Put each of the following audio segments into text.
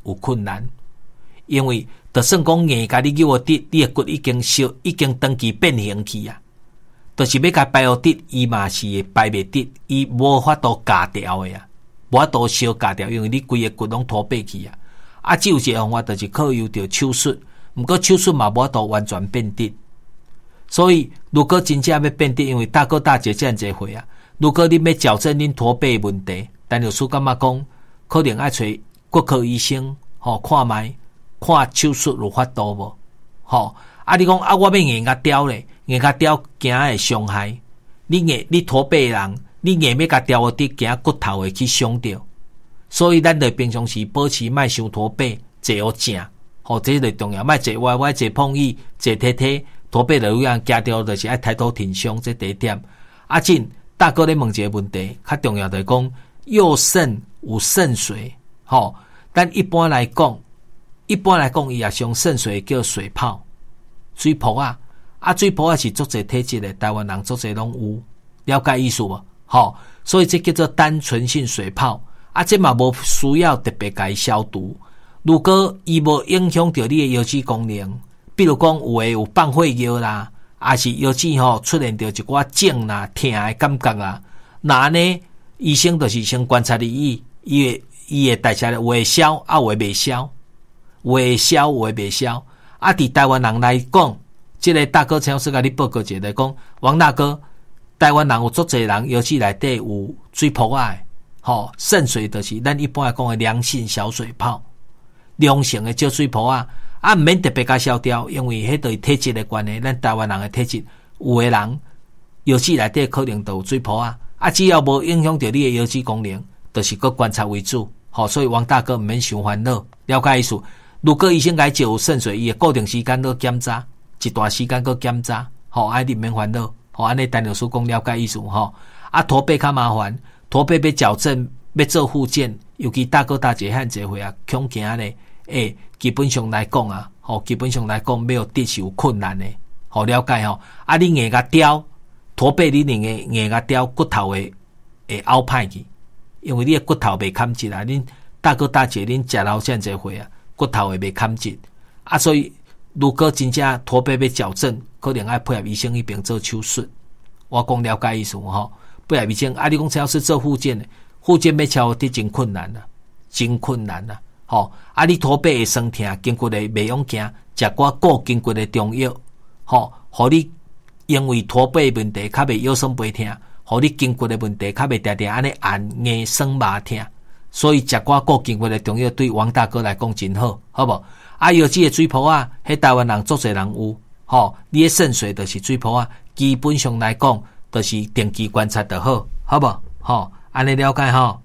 有困难，因为就算讲硬甲你叫我滴，你的骨已经烧，已经长期变形去啊，就是要甲排互滴，伊嘛是会排袂滴，伊无法度夹掉的啊，无法度烧夹掉，因为你规个骨拢脱背去啊。啊，只有一个方法，就是靠由着手术，毋过手术嘛无法度完全变直。所以，如果真正要变直，因为大哥大姐这样侪会啊，如果你要矫正恁驼背问题，陈律师感觉讲，可能爱找骨科医生，看卖，看手术有法度无？啊，你讲啊，我要硬甲雕咧，硬甲雕惊会伤害。你驼背人，你硬要甲雕个滴，惊骨头会去伤着。所以咱得平常时保持莫伤驼背，坐好正，这最重要。莫坐歪歪，坐碰椅，坐踢踢，驼背就有样夹掉，就是爱抬头挺胸，这第一点。啊，进大哥咧问一个问题，较重要就是讲右肾有肾水，但一般来讲，伊也上肾水叫水泡、水泡啊，水泡啊是足侪体质的，台湾人足侪拢有，了解意思无？所以这叫做单纯性水泡。啊，这嘛无需要特别甲伊消毒。如果伊无影响到你的腰子功能，比如讲有诶有放血药啦，还是腰子出现着一寡肿啦、疼的感觉啦，那呢医生就是先观察你伊的代谢有会消啊，有会未消，有会消，有会未消。啊，伫台湾人来讲，这个大哥请我甲你报告一下来讲，王大哥，台湾人有足侪人腰子内底有水泡啊。肾水就是咱一般来讲的良性小水泡，良性的少水泡啊，毋免特别甲消掉，因为迄对体质的关系，咱台湾人的体质，有的人腰子内底可能都有水泡啊，只要无影响到你的腰子功能，就是搁观察为主。所以王大哥毋免伤烦恼，了解意思。如果医生甲伊照有肾水，伊会固定时间搁检查，一段时间搁检查，你毋免烦恼，安尼陈律师讲了解意思驼背较麻烦。驼背要矫正，要做复健，尤其大哥大姐汉这回啊，恐惊咧，基本上来讲啊，基本上来讲没有滴是有困难的，了解啊，你硬甲雕驼背，你硬甲雕骨头会凹歹去，因为你的骨头袂堪直啊，恁大哥大姐恁食老这这回啊，骨头会袂堪直啊，所以如果真正驼背要矫正，可能爱配合医生一边做手术。我讲了解意思不然医生你讲要是做复健的，复健要超得真困难啦，真困难啦。你驼背会酸痛，筋骨会袂用行，食寡固筋骨的中药，互你因为驼背问题较袂腰酸背痛，互你筋骨的问题较袂常常安尼按硬酸麻痛，所以食寡固筋骨的中药对王大哥来讲真好，好无？腰子的水泡啊，迄台湾人足侪人有，你的肾水就是水泡啊，基本上来讲。就是定期观察就好，好不？安尼了解好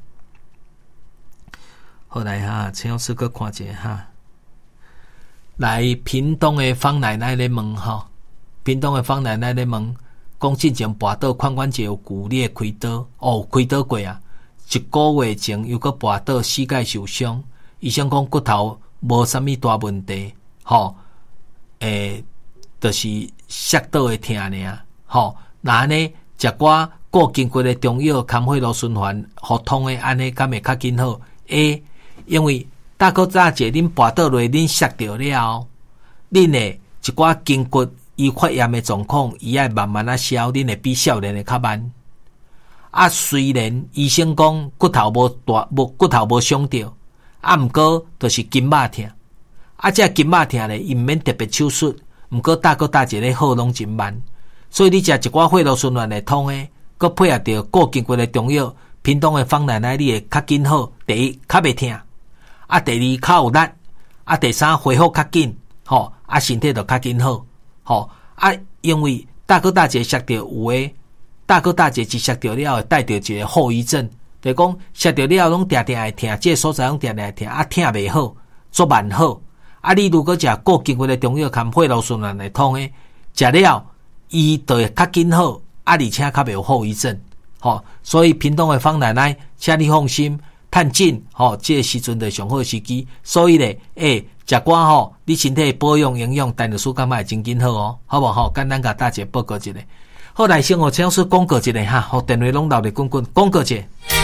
来请老师搁看一下来屏东的方奶奶咧问屏东的方奶奶咧问，讲之前跋倒髋关节有骨裂开刀，开刀过啊，1个月前又搁跋倒膝盖受伤，医生讲骨头无啥物大问题，就是摔倒的疼尔，那呢食寡固筋骨的中药，康血路循环互通的，安尼敢会较紧好？因为大哥大姐恁跋倒落，恁摔着了，恁的一寡筋骨伊发炎的状况，伊爱慢慢消，恁会比少年的较慢。虽然医生讲骨头无伤着，毋过就是筋肉痛。这筋肉痛咧，伊毋免特别手术，毋过大哥大姐咧好拢真慢。所以你食一寡血路循环会通诶，佮配合着固筋骨的中药，屏东的方奶奶你会较紧好。第一，较袂痛；第二，较有力；第三，恢复较紧。身体就较紧好。因为大哥大姐摔着有诶，大哥大姐一摔着了会带着一个后遗症，就是讲摔着了拢定定会痛，这个所在拢定定会痛，痛袂好，足慢好。你如果食固筋骨的中药，含血路循环会通诶，食了。伊就会较紧好，而且较袂有后遗症，所以屏东的方奶奶，请你放心，趁紧，这个时阵就上好时机。所以咧，食寡你身体保养营养，陈律师感觉会真紧好好无简单甲大家报告一下。好来，先请老师广告一下互电话拢留咧滚滚，广告一下。